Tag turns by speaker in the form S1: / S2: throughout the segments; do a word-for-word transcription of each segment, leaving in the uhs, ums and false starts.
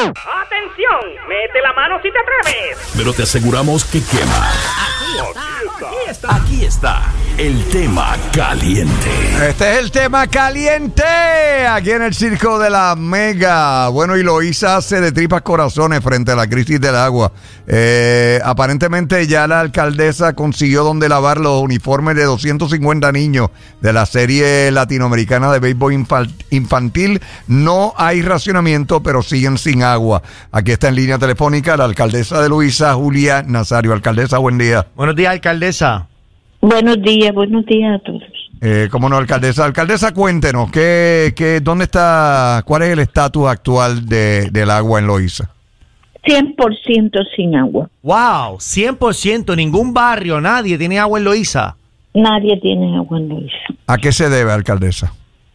S1: ¡Atención! ¡Mete la mano si te atreves!
S2: Pero te aseguramos que quema. Aquí está, aquí está el tema caliente.
S3: Este es el tema caliente aquí en el Circo de la Mega. Bueno, y Loíza hace de tripas corazones frente a la crisis del agua. Eh, aparentemente ya la alcaldesa consiguió donde lavar los uniformes de doscientos cincuenta niños de la serie latinoamericana de béisbol infantil. No hay racionamiento, pero siguen sin agua. Aquí está en línea telefónica la alcaldesa de Loíza, Julia Nazario. Alcaldesa, buen día.
S4: Buenos días, alcaldesa.
S5: Buenos días, buenos días a todos.
S3: Eh, ¿Cómo no, alcaldesa? Alcaldesa, cuéntenos, ¿qué, qué, ¿dónde está, cuál es el estatus actual de, del agua en Loíza?
S5: cien por ciento sin agua.
S4: Wow, cien por ciento, ningún barrio, nadie tiene agua en Loíza.
S5: Nadie tiene agua en Loíza.
S3: ¿A qué se debe, alcaldesa?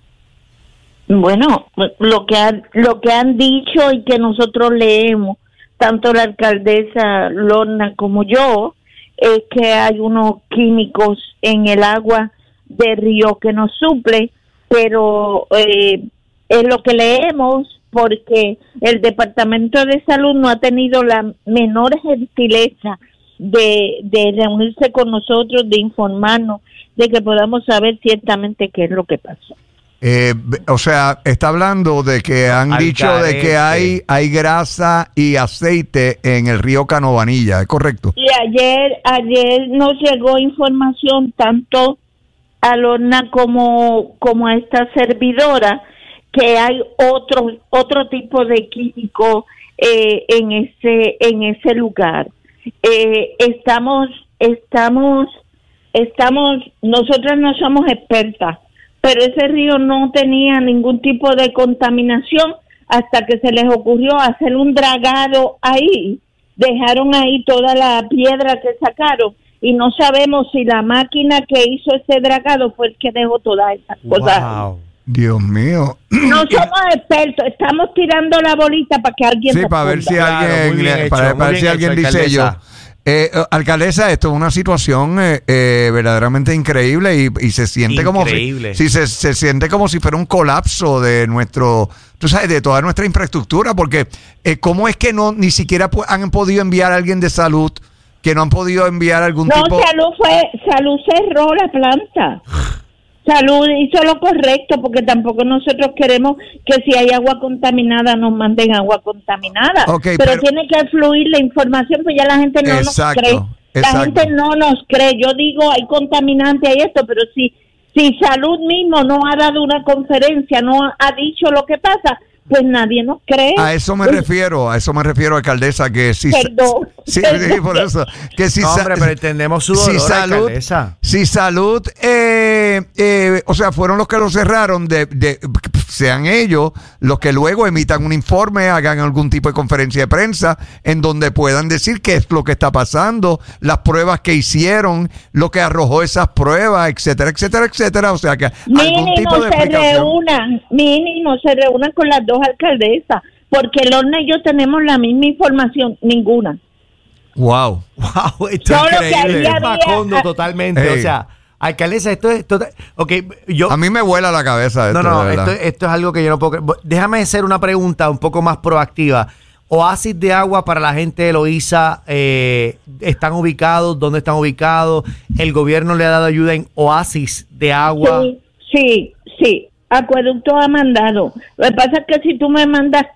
S5: Bueno, lo que han, lo que han dicho y que nosotros leemos, tanto la alcaldesa Lorna como yo, es que hay unos químicos en el agua de río que nos suple, pero eh, es lo que leemos porque el Departamento de Salud no ha tenido la menor gentileza de, de reunirse con nosotros, de informarnos, de que podamos saber ciertamente qué es lo que pasa.
S3: Eh, o sea, está hablando de que han
S4: Al
S3: dicho
S4: carete.
S3: de que hay, hay grasa y aceite en el río Canovanilla, ¿es correcto?
S5: Y ayer, ayer nos llegó información tanto a Lorna como, como a esta servidora que hay otro, otro tipo de químico eh, en ese, en ese lugar. Eh, estamos, estamos, estamos, nosotras no somos expertas, pero ese río no tenía ningún tipo de contaminación hasta que se les ocurrió hacer un dragado ahí. Dejaron ahí toda la piedra que sacaron y no sabemos si la máquina que hizo ese dragado fue el que dejó todas esas cosas.
S4: Wow.
S3: Dios mío.
S5: No somos expertos, estamos tirando la bolita para que alguien
S3: Sí, para ver si
S4: Claro,
S3: alguien,
S4: muy bien
S3: le-
S4: hecho,
S3: para,
S4: muy
S3: para ver
S4: bien
S3: si alguien
S4: hecho,
S3: dice yo.
S4: alcaldesa.
S3: Eh, eh, alcaldesa, esto es una situación eh, eh, verdaderamente increíble y, y se siente
S4: Increíble.
S3: como si, si se, se siente como si fuera un colapso de nuestro, tú sabes, de toda nuestra infraestructura, porque eh, cómo es que no ni siquiera pu- han podido enviar a alguien de salud, que no han podido enviar algún
S5: No,
S3: tipo.
S5: Salud fue, Salud cerró la planta. Salud hizo lo correcto porque tampoco nosotros queremos que si hay agua contaminada nos manden agua contaminada.
S3: Ok,
S5: pero,
S3: pero-
S5: tiene que fluir la información, pues ya la gente no
S3: Exacto,
S5: nos cree. La
S3: exacto.
S5: gente no nos cree. Yo digo, hay contaminante, hay esto, pero si, si Salud mismo no ha dado una conferencia, no ha dicho lo que pasa, pues nadie nos cree.
S3: A eso me
S5: Pues,
S3: refiero, a eso me refiero, alcaldesa, que si
S5: Perdón,
S3: sí,
S5: perdón.
S3: sí, por eso, que si
S4: No,
S3: sa-
S4: hombre, pero entendemos su dolor,
S3: si salud,
S4: alcaldesa.
S3: si salud, eh, eh, o sea, fueron los que lo cerraron, de, de, sean ellos los que luego emitan un informe, hagan algún tipo de conferencia de prensa en donde puedan decir qué es lo que está pasando, las pruebas que hicieron, lo que arrojó esas pruebas, etcétera, etcétera, etcétera, o sea que algún
S5: Mínimo
S3: tipo de
S5: se
S3: explicación.
S5: reúnan, mínimo se reúnan con las dos alcaldesas, porque Lorna y yo tenemos la misma información, ninguna.
S3: Wow.
S4: Wow, esto
S5: Todo
S4: es
S5: lo que
S4: increíble.
S5: había,
S4: Es Macondo
S5: había-
S4: totalmente.
S3: Ey.
S4: O sea, alcaldesa, esto es total. Ok, yo.
S3: A mí me vuela la cabeza esto,
S4: No, no,
S3: de verdad.
S4: esto, esto es algo que yo no puedo creer. Déjame hacer una pregunta un poco más proactiva. Oasis de agua para la gente de Loíza, eh, ¿están ubicados? ¿Dónde están ubicados? ¿El gobierno le ha dado ayuda en oasis de agua?
S5: Sí, sí, sí. Acueducto ha mandado. Lo que pasa es que si tú me mandas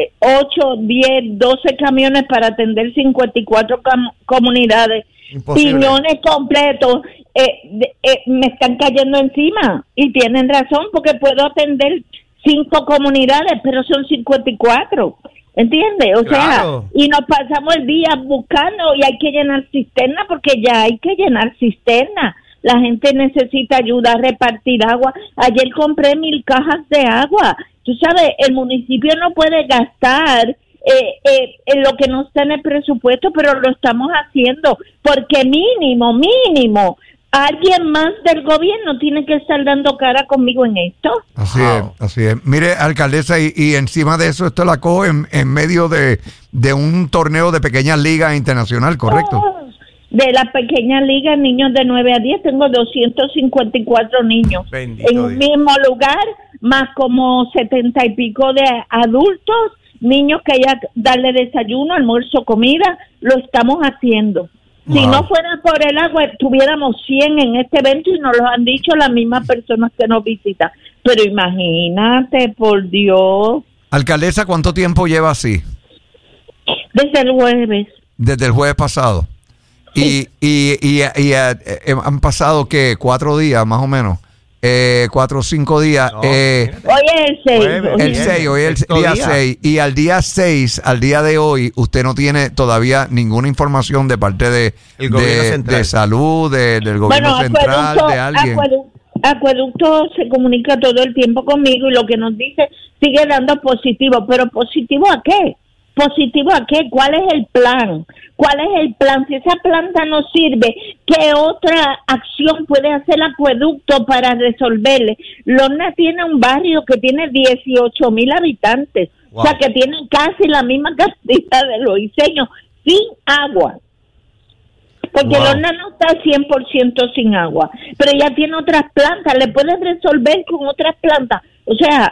S5: ocho, diez, doce camiones para atender cincuenta y cuatro cam- comunidades,
S4: Imposible.
S5: piñones completos, eh, de- eh, me están cayendo encima. Y tienen razón, porque puedo atender cinco comunidades, pero son cincuenta y cuatro. ¿Entiendes? O
S4: Claro.
S5: sea, y nos pasamos el día buscando y hay que llenar cisterna porque ya hay que llenar cisterna. La gente necesita ayuda a repartir agua. Ayer compré mil cajas de agua. Tú sabes, el municipio no puede gastar eh, eh, en lo que no está en el presupuesto, pero lo estamos haciendo porque mínimo, mínimo, alguien más del gobierno tiene que estar dando cara conmigo en esto.
S3: Así
S4: Wow.
S3: es, así es. Mire, alcaldesa, y, y encima de eso, esto la coge en, en medio de, de un torneo de pequeñas ligas internacional, ¿correcto?
S5: Oh, de la pequeña liga, niños de nueve a diez, tengo doscientos cincuenta y cuatro niños
S4: Bendito
S5: en un
S4: Dios.
S5: mismo lugar, más como setenta y pico de adultos niños que haya darle desayuno, almuerzo, comida, lo estamos haciendo. Wow. Si no fuera por el agua, tuviéramos cien en este evento y nos lo han dicho las mismas personas que nos visitan. Pero imagínate, por Dios.
S3: Alcaldesa, ¿cuánto tiempo lleva así?
S5: Desde el jueves.
S3: Desde el jueves pasado. Sí. Y, y, y, y, y eh, han pasado, ¿qué? Cuatro días, más o menos. Eh, cuatro o cinco días.
S5: No,
S3: eh,
S5: hoy es el seis.
S3: El seis, hoy es el día seis. Y al día seis, al día de hoy, usted no tiene todavía ninguna información de parte de, de, de salud, de, del gobierno bueno, central, de alguien.
S5: Acueducto, acueducto se comunica todo el tiempo conmigo y lo que nos dice sigue dando positivo. ¿Pero positivo a qué? ¿Positivo a qué? ¿Cuál es el plan? ¿Cuál es el plan? Si esa planta no sirve, ¿qué otra acción puede hacer el acueducto para resolverle? Lorna tiene un barrio que tiene dieciocho mil habitantes, wow. O sea que tienen casi la misma cantidad de loiseños sin agua. Porque wow. Lorna no está cien por ciento sin agua, pero ella tiene otras plantas, le puede resolver con otras plantas. O sea,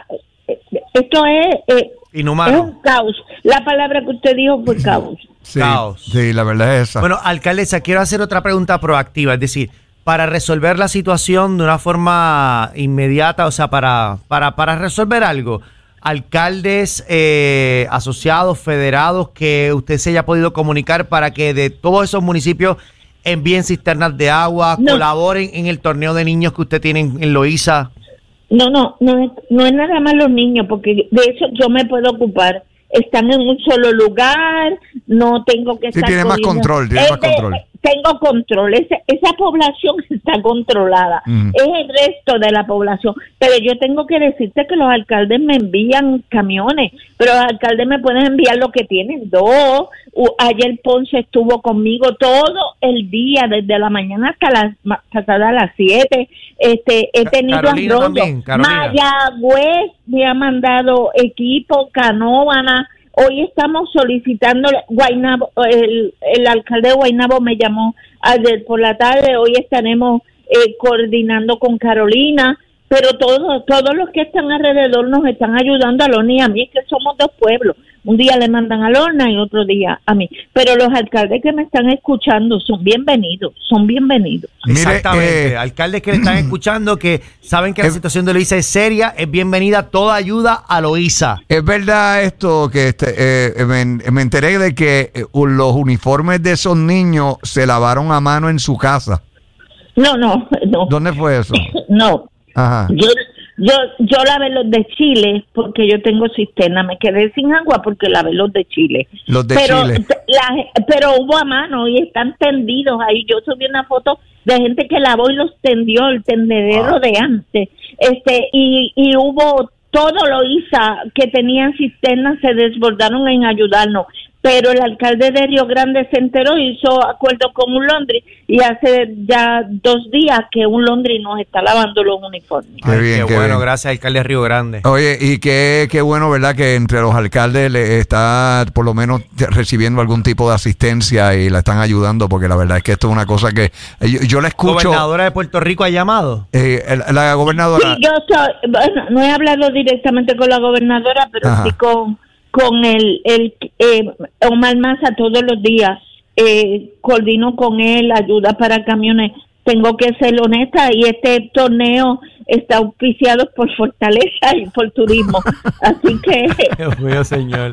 S5: esto es... Eh,
S4: Inhumano.
S5: Es un caos. La palabra que usted dijo fue caos.
S3: Sí, caos. Sí, la verdad es esa.
S4: Bueno, alcaldesa, quiero hacer otra pregunta proactiva. Es decir, para resolver la situación de una forma inmediata, o sea, para, para, para resolver algo, alcaldes, eh, asociados, federados, que usted se haya podido comunicar para que de todos esos municipios envíen cisternas de agua, no. colaboren en el torneo de niños que usted tiene en, en Loíza.
S5: No, no, no es, no es nada más los niños, porque de eso yo me puedo ocupar. Están en un solo lugar, no tengo que
S3: sí,
S5: estar...
S3: tiene más control, tiene más
S5: de,
S3: control.
S5: Tengo control, esa, esa población está controlada, mm. es el resto de la población, pero yo tengo que decirte que los alcaldes me envían camiones, pero los alcaldes me pueden enviar lo que tienen, dos. Ayer Ponce estuvo conmigo todo el día, desde la mañana hasta las pasadas las siete. Este, he tenido
S4: Carolina también, Carolina.
S5: Mayagüez me ha mandado equipo, Canóvana. Hoy estamos solicitando, Guaynabo, el, el alcalde de Guaynabo me llamó ayer por la tarde, hoy estaremos eh, coordinando con Carolina, pero todos todos los que están alrededor nos están ayudando a Lorna y a mí, que somos dos pueblos. Un día le mandan a Lorna y otro día a mí. Pero los alcaldes que me están escuchando son bienvenidos, son bienvenidos.
S4: Mire, exactamente, eh, alcaldes que le están escuchando, que saben que la situación de Loíza es seria, es bienvenida toda ayuda a Loíza.
S3: Es verdad esto, que este, eh, me, me enteré de que eh, los uniformes de esos niños se lavaron a mano en su casa.
S5: No, no, no.
S3: ¿Dónde fue eso?
S5: No.
S3: Ajá.
S5: Yo, yo, yo lavé los de Chile porque yo tengo cisterna. Me quedé sin agua porque lavé los de Chile.
S3: Los de
S5: pero,
S3: Chile.
S5: La, pero hubo a mano y están tendidos ahí. Yo subí una foto de gente que lavó y los tendió, el tendedero wow. de antes. Este, y, y hubo todo Loíza que tenían cisternas, se desbordaron en ayudarnos. Pero el alcalde de Río Grande se enteró, hizo acuerdo con un Londres y hace ya dos días que un Londres nos está lavando los uniformes.
S3: Qué
S4: Ay,
S3: bien,
S4: qué,
S3: qué
S4: bueno,
S3: bien.
S4: Gracias, alcalde de Río Grande.
S3: Oye, y qué, qué bueno, ¿verdad? Que entre los alcaldes le está por lo menos recibiendo algún tipo de asistencia y la están ayudando, porque la verdad es que esto es una cosa que yo, yo la escucho.
S4: ¿La gobernadora de Puerto Rico ha llamado?
S3: Eh, la gobernadora.
S5: Sí, yo soy, bueno, no he hablado directamente con la gobernadora, pero Ajá. sí con... con el, el eh, Omar Maza todos los días, eh, coordino con él, ayuda para camiones. Tengo que ser honesta, y este torneo está auspiciado por Fortaleza y por Turismo, así que...
S4: Dios mío, señor.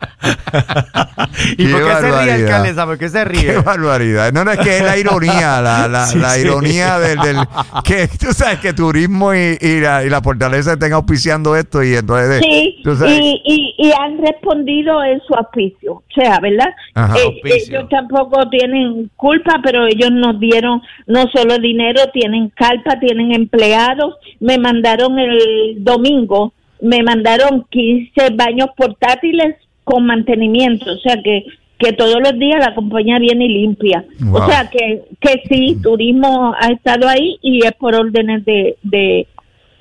S4: ¿Y por qué se ríe, alcaldesa? ¿Por qué se ríe?
S3: Qué barbaridad. No, no, es que es la ironía, la, la, sí, la sí. ironía del, del... que tú sabes que Turismo y, y, la, y la Fortaleza estén auspiciando esto y entonces...
S5: Sí, y, y, y han respondido en su auspicio, o sea, ¿verdad?
S3: Ajá,
S5: eh, ellos tampoco tienen culpa, pero ellos nos dieron no solo dinero, tienen carpa, tienen empleados. Me mandaron el domingo, me mandaron quince baños portátiles con mantenimiento, o sea que que todos los días la compañía viene y limpia. Wow. O sea que que sí, Turismo ha estado ahí y es por órdenes de de,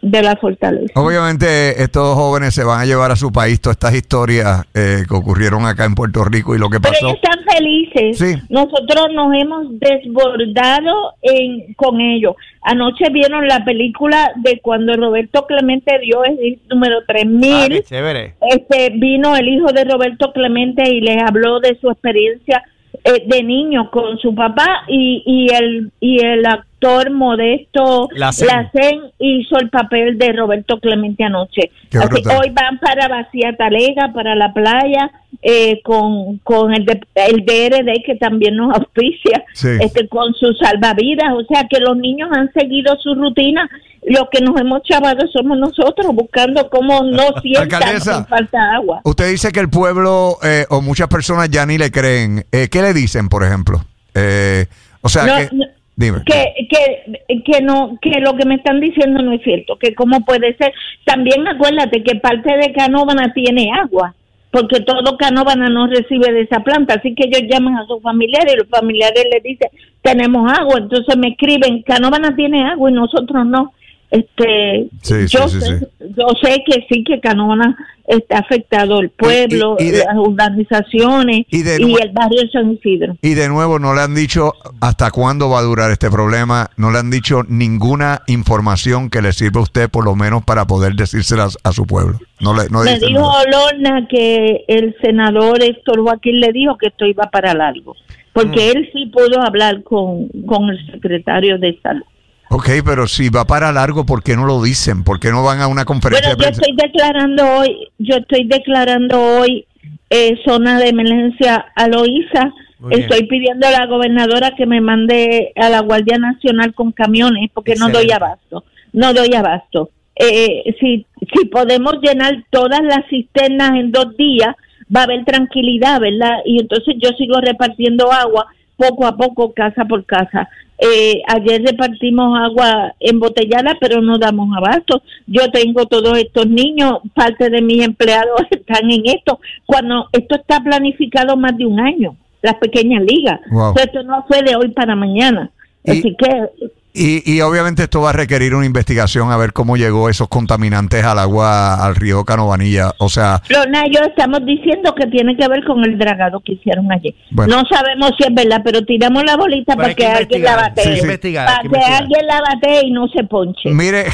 S5: de la fortaleza.
S3: Obviamente estos jóvenes se van a llevar a su país todas estas historias eh, que ocurrieron acá en Puerto Rico y lo que
S5: Pero
S3: pasó.
S5: ellos están felices.
S3: Sí.
S5: Nosotros nos hemos desbordado en, con ellos. Anoche vieron la película de cuando Roberto Clemente dio el número tres mil.
S4: Ah, qué chévere.
S5: Este, vino el hijo de Roberto Clemente y les habló de su experiencia eh, de niño con su papá y, y el y el actor Modesto
S4: Lacen.
S5: Lacen hizo el papel de Roberto Clemente anoche.
S3: Qué
S5: Así,
S3: brutal.
S5: hoy van para Vacía Talega, para la playa, eh, con, con el, de, el D R D que también nos auspicia,
S3: Sí.
S5: este, con sus salvavidas. O sea que los niños han seguido su rutina. Los que nos hemos chavado somos nosotros, buscando cómo no sientan
S3: Alcaldesa,
S5: que falta agua.
S3: Usted dice que el pueblo eh, o muchas personas ya ni le creen. Eh, ¿Qué le dicen, por ejemplo? Eh, o sea,
S5: No,
S3: que,
S5: no,
S3: dime.
S5: que que que no que lo que me están diciendo no es cierto, que cómo puede ser. También acuérdate que parte de Canóvana tiene agua, porque todo Canóvana no recibe de esa planta, así que ellos llaman a sus familiares y los familiares les dicen tenemos agua, entonces me escriben Canóvana tiene agua y nosotros no. Este,
S3: Sí, sí,
S5: yo
S3: sí,
S5: sé,
S3: sí.
S5: yo sé que sí, que Canóvana está afectado, el pueblo,
S3: Y- y- y de-
S5: las urbanizaciones
S3: y
S5: y,
S3: de nue-
S5: el barrio San Isidro.
S3: Y de nuevo, no le han dicho hasta cuándo va a durar este problema, no le han dicho ninguna información que le sirva a usted, por lo menos para poder decírsela a, a su pueblo. No le, no
S5: Me
S3: dicen
S5: dijo
S3: nada.
S5: Lorna que el senador Héctor Joaquín le dijo que esto iba para largo, porque él sí pudo hablar con, con el secretario de salud.
S3: Ok, pero si va para largo, ¿por qué no lo dicen? ¿Por qué no van a una conferencia
S5: Bueno,
S3: de
S5: yo
S3: prensa?
S5: estoy declarando hoy, yo estoy declarando hoy eh, zona de emergencia a Loíza.
S4: Muy bien.
S5: Estoy pidiendo a la gobernadora que me mande a la Guardia Nacional con camiones porque no doy
S4: Excelente.
S5: abasto, no doy abasto. Eh, si, si podemos llenar todas las cisternas en dos días, va a haber tranquilidad, ¿verdad? Y entonces yo sigo repartiendo agua poco a poco, casa por casa. Eh, ayer repartimos agua embotellada, pero no damos abasto. Yo tengo todos estos niños, parte de mis empleados están en esto. Cuando esto está planificado más de un año, las pequeñas ligas.
S3: Wow.
S5: O sea, esto no fue de hoy para mañana.
S3: Y-
S5: Así que
S3: Y, y obviamente esto va a requerir una investigación a ver cómo llegó esos contaminantes al agua, al río Canovanilla. O sea,
S5: Lorna y yo estamos diciendo que tiene que ver con el dragado que hicieron ayer.
S3: Bueno.
S5: No sabemos si es verdad, pero tiramos la bolita
S4: Pero
S5: para
S4: hay
S5: que,
S4: que
S5: alguien la
S4: investigar,
S5: batee.
S3: sí, sí.
S4: investigar, hay
S5: Para
S4: que
S5: que
S4: investigar.
S5: alguien la batee y no se ponche.
S3: mire,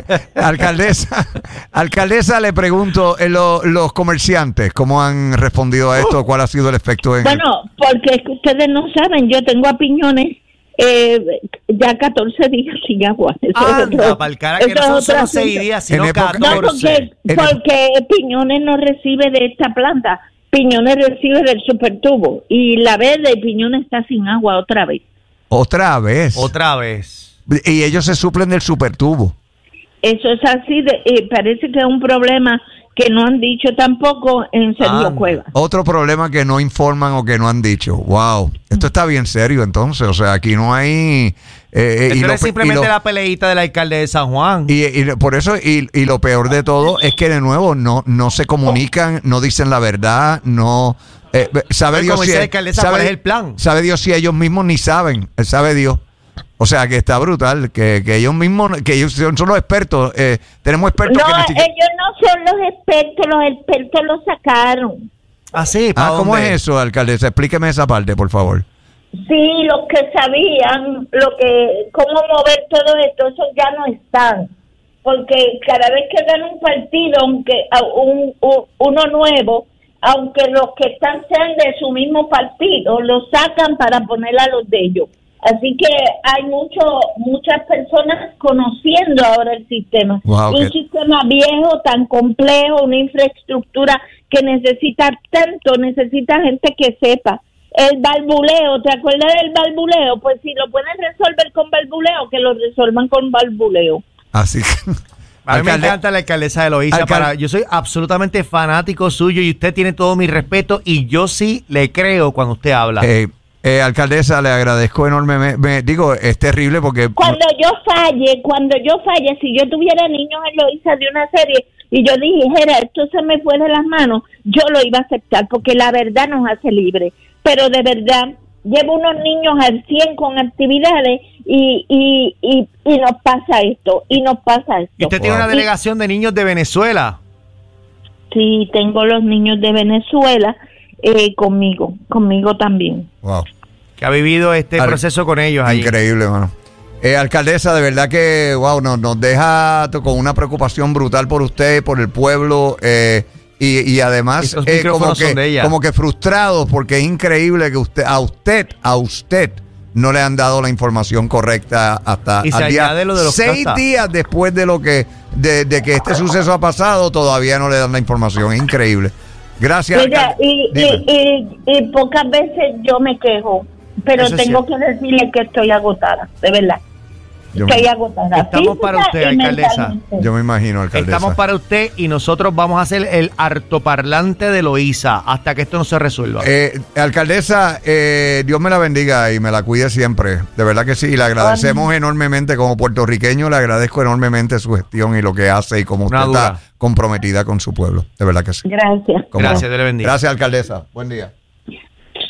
S3: alcaldesa, alcaldesa, le pregunto, eh, lo- los comerciantes, ¿cómo han respondido a esto? ¿Cuál ha sido el efecto en
S5: Bueno, porque es que ustedes no saben, yo tengo a Piñones eh, ya catorce días sin agua. Eso es
S4: Anda,
S5: otro-
S4: pa'l cara, que
S5: eso
S4: no
S5: es
S4: son
S5: otro
S4: solo
S5: asunto.
S4: seis días, sino
S3: En época-
S5: No,
S4: catorce.
S5: porque,
S3: En-
S5: porque Piñones no recibe de esta planta. Piñones recibe del supertubo. Y la verde, Piñones está sin agua otra vez.
S3: otra vez?
S4: Otra vez.
S3: Y ellos se suplen del supertubo.
S5: Eso es así, de, eh, parece que es un problema que no han dicho tampoco en Sergio
S4: Anda.
S5: Cueva.
S3: Otro problema que no informan o que no han dicho. Wow, esto está bien serio entonces. O sea, aquí no hay... eh,
S4: Esto
S3: y
S4: no
S3: lo
S4: es
S3: pe-
S4: simplemente
S3: y lo-
S4: la peleita del alcalde de San Juan.
S3: Y, y por eso, y, y lo peor de todo es que de nuevo no, no se comunican, no dicen la verdad, no... eh, sabe
S4: Pues
S3: Dios
S4: como
S3: si
S4: dice la
S3: es-
S4: alcaldesa,
S3: sabe-
S4: ¿cuál es el plan?
S3: Sabe Dios si ellos mismos ni saben, eh, sabe Dios. O sea, que está brutal, que, que ellos mismos, que ellos son, son los expertos. eh, tenemos expertos
S5: No,
S3: que ni siquiera-
S5: ellos no son los expertos, los expertos los sacaron.
S4: Ah, sí, ¿pa'
S3: Ah, ¿cómo
S4: dónde?
S3: es eso, alcaldesa? Explíqueme esa parte, por favor.
S5: Sí, los que sabían lo que cómo mover todo esto, esos ya no están. Porque cada vez que gana un partido, aunque a un, u- uno nuevo, aunque los que están sean de su mismo partido, lo sacan para poner a los de ellos. Así que hay mucho muchas personas conociendo ahora el sistema.
S3: Wow,
S5: un
S3: qué-
S5: sistema viejo, tan complejo, una infraestructura que necesita tanto, necesita gente que sepa. El balbuleo, ¿te acuerdas del balbuleo? Pues si lo pueden resolver con balbuleo, que lo resuelvan con balbuleo.
S3: Así que...
S4: A mí me
S3: Alcalde-
S4: encanta la alcaldesa de Loíza.
S3: Alcal-
S4: Para, yo soy absolutamente fanático suyo y usted tiene todo mi respeto y yo sí le creo cuando usted habla.
S3: Eh, eh, alcaldesa, le agradezco enormemente. Me, digo, es terrible porque...
S5: Cuando yo falle, cuando yo falle, si yo tuviera niños en Loíza de una serie y yo dijera, esto se me fue de las manos, yo lo iba a aceptar porque la verdad nos hace libres. Pero de verdad, llevo unos niños al cien con actividades y, y, y, y nos pasa esto, y nos pasa esto.
S4: ¿Y usted tiene una delegación de niños de Venezuela?
S5: Sí, tengo los niños de Venezuela eh, conmigo, conmigo también.
S3: Wow.
S4: Que ha vivido este
S3: Al-
S4: proceso con ellos allí.
S3: Increíble, mano. Eh, alcaldesa, de verdad que, wow, nos, nos deja to- con una preocupación brutal por usted, por el pueblo, eh, y, y además
S4: Esos
S3: eh, como,
S4: micrófonos son de
S3: que,
S4: ella.
S3: como que frustrados, porque es increíble que usted, a usted, a usted, no le han dado la información correcta hasta
S4: Y se
S3: al día,
S4: añade lo de los
S3: seis
S4: castas.
S3: días después de lo que, de, de que este suceso ha pasado, todavía no le dan la información. Es increíble. Gracias.
S5: Mira,
S3: alcalde.
S5: y,
S3: Dime.
S5: y, y, y pocas veces yo me quejo, pero
S4: Eso es
S5: tengo que decirle que estoy agotada, de verdad.
S3: Yo
S5: Estoy
S3: me-
S5: agotada.
S4: Estamos para
S5: física
S4: usted,
S5: y
S4: alcaldesa.
S5: mentalmente.
S3: Yo me imagino, alcaldesa.
S4: Estamos para usted y nosotros vamos a hacer el hartoparlante de Loíza hasta que esto no se resuelva.
S3: Eh, alcaldesa, eh, Dios me la bendiga y me la cuide siempre. De verdad que sí. Y le agradecemos enormemente como puertorriqueño. Le agradezco enormemente su gestión y lo que hace y cómo usted
S4: Una dura.
S3: está comprometida con su pueblo. De verdad que sí.
S5: Gracias.
S3: ¿Cómo
S4: Gracias,
S3: no?
S4: Dios le bendiga.
S3: Gracias, alcaldesa. Buen día.